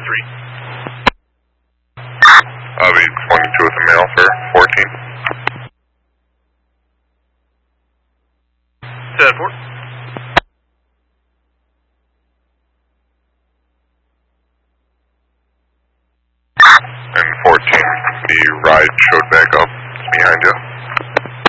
I'll be 22 with a male for 14. 10-4. And 14, the ride showed back